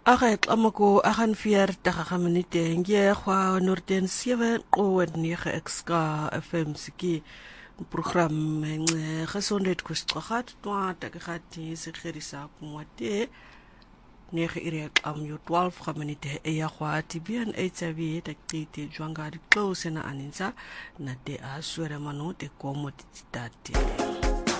Agad amako agan 40 minute nge kwa Norden 7 o 9 XK FM siki program gesondheid kusqagat twa takati sekherisa kumwate nege ire yo 12 minute ya kwa tibian HIV takiti jwanga di close na aninsa na te aswera mano te komoditati